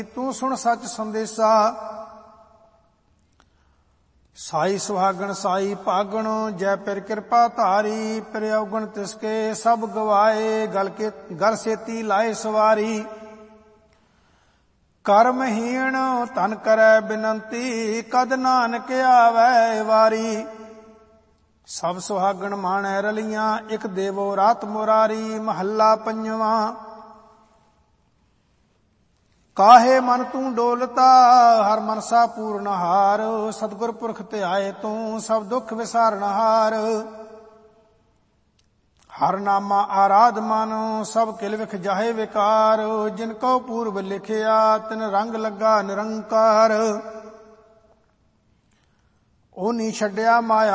ਤੂੰ ਸੁਣ ਸੱਚ ਸੰਦੇਸ਼ਾ। ਸਾਈ ਸੁਹਾਗਣ ਸਾਈ ਭਾਗਣ, ਜੈ ਪਿਰ ਕਿਰਪਾ ਧਾਰੀ। ਪਿਰ ਔਗਣ ਤਿਸਕੇ ਸਭ ਗਵਾਏ, ਗਲ ਸੇਤੀ ਲਾਏ ਸਵਾਰੀ। ਕਰਮਹੀਣ ਧਨ ਕਰੈ ਬਿਨੰਤੀ, ਕਦ ਨਾਨਕ ਆਵੈ ਵਾਰੀ। ਸਭ ਸੁਹਾਗਣ ਮਾਣੈ ਰਲੀਆਂ, ਇਕ ਦੇਵੋ ਰਾਤ ਮੁਰਾਰੀ। ਮਹੱਲਾ ਪੰਜਵਾਂ। ਕਾਹੇ ਮਨ ਤੂੰ ਡੋਲਤਾ, ਹਰ ਮਨਸਾ ਪੂਰਨਹਾਰ। ਸਤਿਗੁਰ ਪੁਰਖ ਧਿਆਏ ਤੂੰ, ਸਭ ਦੁੱਖ ਵਿਸਾਰਨਹਾਰ। ਹਰ ਨਾਮਾ ਆਰਾਧ ਮਨ, ਸਭ ਕਿਲ ਵਿਖ ਜਾਹੇ ਵਿਕਾਰ। ਜਿਨ ਕਉ ਪੂਰਬ ਲਿਖਿਆ, ਤਿਨ ਰੰਗ ਲੱਗਾ ਨਿਰੰਕਾਰ। ਉਹ ਨੀ ਛੱਡਿਆ ਮਾਇਆ